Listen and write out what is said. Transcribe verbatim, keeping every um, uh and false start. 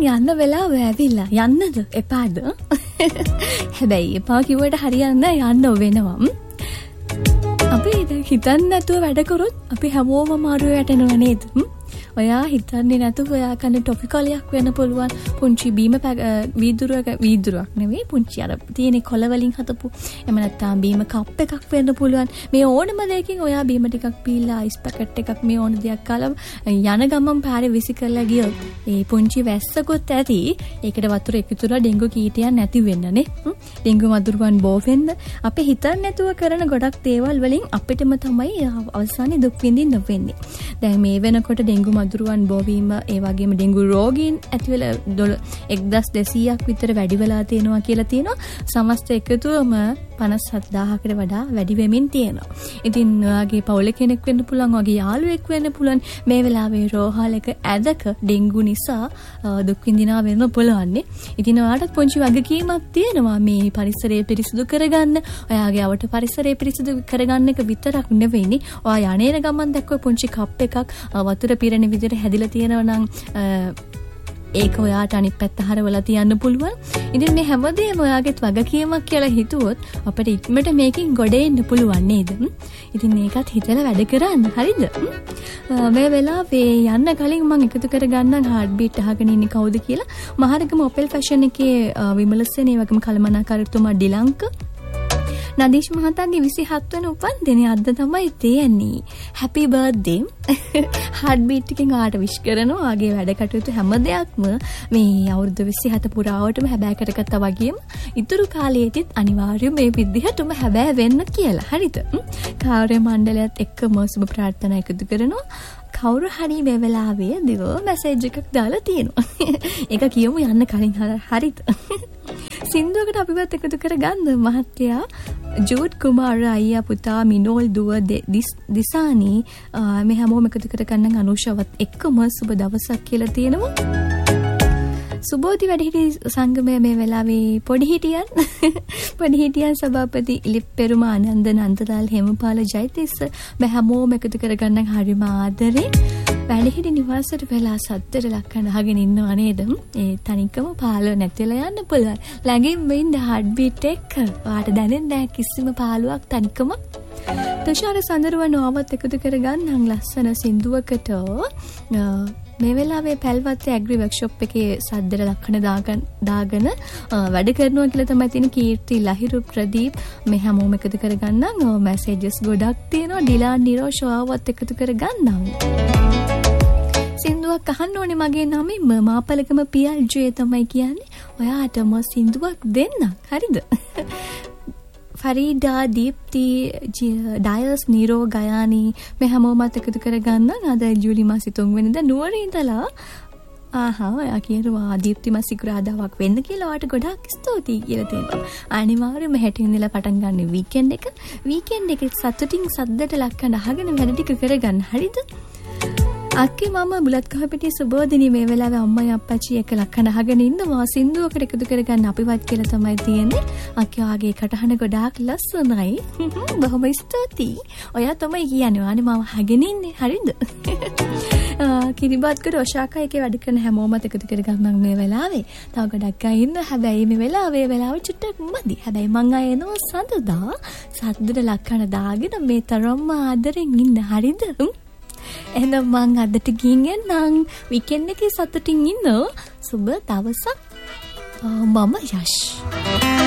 යන්න වෙලාව ඇවිල්ලා. යන්නද? එපාද? හැබැයි එපා කිව්වට හරියන්නේ යන්න වෙනවා. අපි හිතන්නේ නැතුව වැඩ කරොත් අපි හැමෝම මාරු වැටෙනවා නේද? ඔයා හිතන්නේ නැතුව ඔයා කන ටොපිකලියක් වෙන්න පුළුවන්. පුංචි බීම වීදුරුවක වීදුරුවක් නෙවෙයි පුංචි අර තියෙන කොළ වලින් හදපු. එහෙම නැත්නම් බීම කප් එකක් වෙන්න පුළුවන්. මේ ඕනම දෙයකින් ඔයා බීම ටිකක් පීලා අයිස් පැකට් එකක් මේ ඕන දෙයක් කාලා යන ගමන් පාරේ විසි කරලා ගියොත් ඒ පුංචි වැස්සකොත් ඇති. ඒකට වතුර එකතුලා ඩෙන්ගු කීටයන් නැති වෙන්න නේ. ඩෙන්ගු මදුරුවන් බෝ වෙන්න. අපි හිතන්නේ නැතුව කරන ගොඩක් දේවල් වලින් අපිටම තමයි අවසානයේ දුක් විඳින්න වෙන්නේ. දැන් මේ වෙනකොට ඩෙන්ගු මදුරුවන් බෝවීම ඒ වගේම ඩෙන්ගු රෝගීන් ඇතිවෙලා එක්දහස් දෙසීයක් විතර වැඩි වෙලා තියෙනවා කියලා තියෙනවා. සමස්ත එකතුවම පනස් හත්දාහකට වඩා වැඩි වෙමින් තියෙනවා. ඉතින් ඔයාගේ පවුල කෙනෙක් වෙන්න පුළුවන්, ඔයාගේ යාළුවෙක් වෙන්න පුළුවන් මේ වෙලාවේ රෝහලක ඇදක ඩෙන්ගු නිසා දුක් විඳිනා වෙන්න පුළුවන්. ඉතින් ඔයාලට පුංචි වගකීමක් තියෙනවා මේ පරිසරය පිරිසිදු කරගන්න. ඔයාගේ අවට පරිසරය පිරිසිදු කරගන්න එක විතරක් නෙවෙයි. ඔයා යන්නේන ගමන් දැක්ක පුංචි කප් එකක් වතුර පිරෙන විදිහට හැදිලා තියෙනවා නම් ඒක ඔයාට අනිත් පැත්ත හරවලා තියන්න පුළුවන්. ඉතින් මේ හැමදේම ඔයාගේත් වගකීමක් කියලා හිතුවොත් අපිට ඉක්මනට මේකෙන් ගොඩ එන්න පුළුවන් නේද? ඉතින් මේකත් හිතලා වැඩ කරන්න. හරිද? මේ වෙලාවේ යන්න කලින් මම එකතු කරගන්නම් හાર્ට් බීට් අහගෙන ඉන්නේ කවුද කියලා. මහරගම ඔපෙල් ෆැෂන් එකේ විමලසෙන් ඒ වගේම කලමනාකාරතුමා ඩිලංක නදීෂ් මහතාගේ විසිහත් වෙනි උපන්දිනය අද තමයි තියෙන්නේ. හැපි බර්ත්ඩේ. හાર્ට් බීට් එකෙන් ආට විශ් කරනවා. ආගේ වැඩ කටයුතු හැම දෙයක්ම මේ අවුරුදු විසිහත පුරාවටම හැබෑ කරගත්තා වගේම ඉතුරු කාලයේදීත් අනිවාර්යයෙන් මේ විදිහටම හැබෑ වෙන්න කියලා. හරිද? කාර්ය මණ්ඩලයත් එක්කම සුබ ප්‍රාර්ථනා එකතු කරනවා. කවුරු හරි මේ වෙලාවේ දිව මැසේජ් එකක් දාලා තියෙනවා. ඒක කියමු යන්න කලින් හරිද? සින්දුවකට අපිවත් එකතු කරගන්න මහත්තයා ජූඩ් කුමාර අයියා පුතා මිනෝල් දුව දිසානි මේ හැමෝම එකතු කරගන්න අනුෂාවත් එක්කම සුබ දවසක් කියලා තියෙනවා. සුබෝධි වැඩිහිටි සංගමය මේ වෙලාවේ පොඩිහිටියන් පොඩිහිටියන් සභාපති ඉලිප් පෙරුම ආනන්ද නන්දලාල් හේමපාල ජයතිස්ස මේ හැමෝම එකතු කරගන්න හරිම ආදරේ. වැඩිහිටි නිවාසයට වෙලා සද්දට ලක්කන අහගෙන ඉන්නවා නේද? ඒ තනිකම පාළුව නැතිලා යන්න පුළුවන්. ළඟින් වෙන්න හાર્ට් බීට් එක. ඔයාට දැනෙන්නේ නැහැ කිසිම පාළුවක් තනිකම. තුෂාර සඳරුවන් ආවත් එකතු කරගන්නම් ලස්සන සින්දුවකට. මේ වෙලාවේ පැල්වත්තේ ඇග්‍රි වර්ක්ෂොප් එකේ සද්දට ලක්කන දාගෙන දාගෙන වැඩ කරනවා කියලා තමයි තියෙන කීර්ති ලහිරු ප්‍රදීප් මේ හැමෝම එකතු කරගන්නම්. මැසේජස් ගොඩක් තියෙනවා. ඩිලාන් නිරෝෂ් ආවත් එකතු කරගන්නම්. සින්දුවක් අහන්න ඕනේ මගේ නමින්ම මාපලකම පියල්ජේ තමයි කියන්නේ. ඔයාටම සින්දුවක් දෙන්න. හරිද? ෆරීඩා දීප්ති ඩයස් නීරෝ ගයානි මේ හැමෝමත් එකතු කරගන්න. අද ජූලි මාසෙ තුන් වෙනිදා නුවර ඉඳලා ආහා ඔයා කියනවා දීප්ති මාස සිකුරාදාවක් වෙන්න කියලා. ඔයාට ගොඩාක් ස්තුතියි කියලා තියෙනවා. අනිවාර්යයෙන්ම හෙට ඉඳලා පටන් ගන්න වීකෙන්ඩ් එක. වීකෙන්ඩ් එකේ සතුටින් සද්දට ලක්කන අහගෙන වැඩ ටික කරගන්න. හරිද? අක්කේ මම බුලත් කහපිටිය සුබෝධිනී මේ වෙලාවේ අම්මයි අප්පච්චි එක ලක්කන අහගෙන ඉන්නවා. සින්දුවකට එකතු කරගන්න අපිවත් කියලා තමයි තියෙන්නේ. අක්කේ ආගේ කටහන ගොඩාක් ලස්සනයි. බොහොම ස්තුතියි. ඔයා තමයි කියන්නේ. ආනේ මම අහගෙන ඉන්නේ. හරිද? කිරිබත්කර ඔෂාකා එකේ වැඩ කරන හැමෝම එකතු කරගන්න මේ වෙලාවේ. තව ගොඩක් අය ඉන්න. හැබැයි මේ වෙලාවේ වෙලාව චුට්ටක් මදි. හැබැයි මං ආයෙ එනවා සඳුදා. සද්දට ලක්කන දාගෙන මේ තරම්ම ආදරෙන් ඉන්න. හරිද? එහෙනම් මං අදට ගිහින් එන්නම්. වීකෙන්ඩ් එකේ සතුටින් ඉන්න. සුබ දවසක්. මම යෂ්.